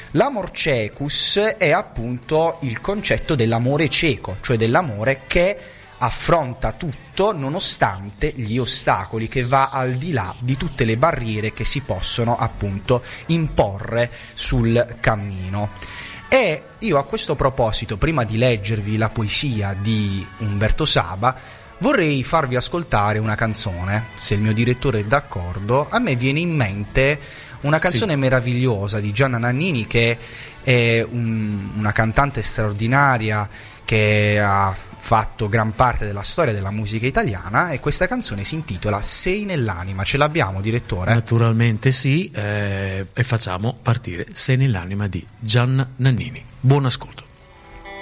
L'amor cecus è appunto il concetto dell'amore cieco, cioè dell'amore che affronta tutto nonostante gli ostacoli, che va al di là di tutte le barriere che si possono appunto imporre sul cammino. E io a questo proposito, prima di leggervi la poesia di Umberto Saba, vorrei farvi ascoltare una canzone. Se il mio direttore è d'accordo, a me viene in mente una canzone meravigliosa di Gianna Nannini, che è una cantante straordinaria che ha fatto gran parte della storia della musica italiana, e questa canzone si intitola Sei nell'anima. Ce l'abbiamo, direttore? Naturalmente sì, e facciamo partire Sei nell'anima di Gianna Nannini. Buon ascolto.